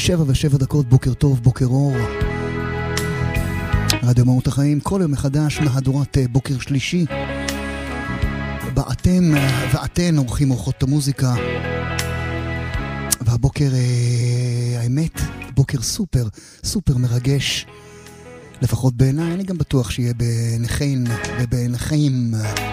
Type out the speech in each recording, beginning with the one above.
7:07, בוקר טוב, בוקר אור. רדיו מהות החיים, כל יום מחדש, מהדורת בוקר שלישי. ואתם עורכים אורחות את המוזיקה. והבוקר, האמת, בוקר סופר מרגש. לפחות בעיניי, אני גם בטוח שיהיה בעיניכם ובעיניכם.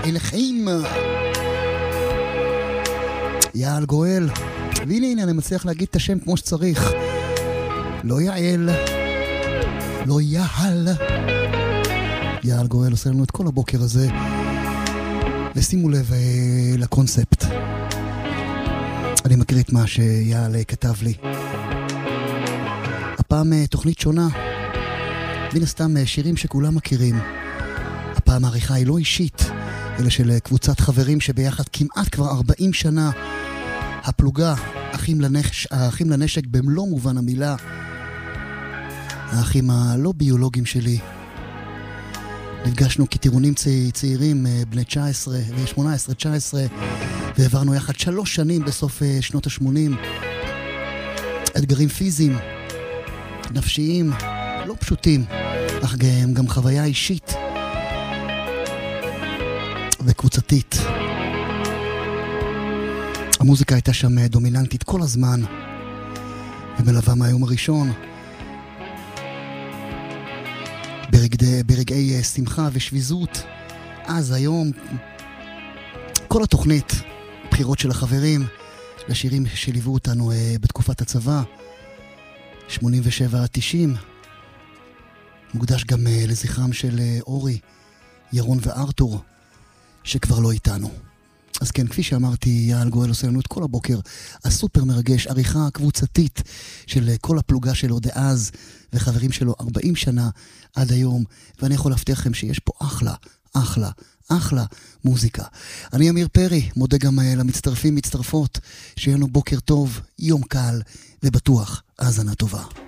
יעל גואל. והנה, אני מצליח להגיד את השם כמו שצריך. לא יעל, לא יעל. יעל גואל עושה לנו את כל הבוקר הזה. ושימו לב לקונספט. אני מקריא את מה שיעל כתב לי. הפעם תוכנית שונה. מן הסתם שירים שכולם מכירים. הפעם העריכה היא לא אישית, אלא של קבוצת חברים שביחד כמעט כבר 40 שנה. הפלוגה, האחים לנשק במלוא מובן המילה. האחים הלא ביולוגיים שלי. נפגשנו כטירונים צעירים, בני 19 ו-18-19, ועברנו יחד 3 שנים בסוף שנות ה-80. אתגרים פיזיים, נפשיים, לא פשוטים, אך גם חוויה אישית וקבוצתית. המוזיקה הייתה שם דומיננטית כל הזמן, ומלווה מהיום הראשון. ברגעי שמחה ושביזות, אז היום, כל התוכנית, בחירות של החברים, לשירים שליוו אותנו בתקופת הצבא, 87-90, מוקדש גם לזכרם של אורי, ירון וארתור, שכבר לא איתנו. אז כן, כפי שאמרתי, יעל גואל עושה לנו את כל הבוקר הסופר מרגש, עריכה קבוצתית של כל הפלוגה שלו דאז, וחברים שלו 40 שנה עד היום, ואני יכול להבטיח לכם שיש פה אחלה מוזיקה. אני אמיר פרי, מודה גם למצטרפים, מצטרפות, שיהיה לנו בוקר טוב, יום קל ובטוח, האזנה טובה.